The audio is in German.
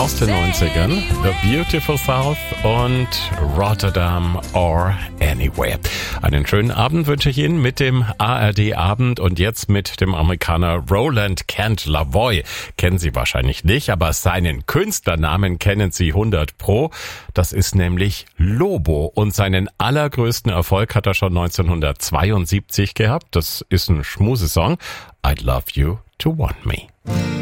aus den 90ern. The Beautiful South und Rotterdam or Anywhere. Einen schönen Abend wünsche ich Ihnen mit dem ARD-Abend und jetzt mit dem Amerikaner Roland Kent Lavoie. Kennen Sie wahrscheinlich nicht, aber seinen Künstlernamen kennen Sie 100 Pro. Das ist nämlich Lobo und seinen allergrößten Erfolg hat er schon 1972 gehabt. Das ist ein Schmusesong. I'd Love You to Want Me.